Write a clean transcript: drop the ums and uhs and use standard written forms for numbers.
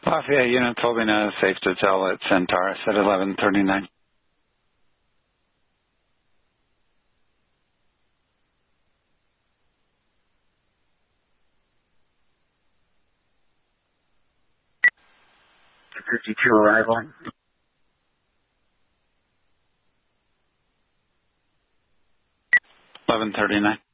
Lafayette unit told me now it's safe to tell at Centaurus at 11:39. .52 arrival. 11:39.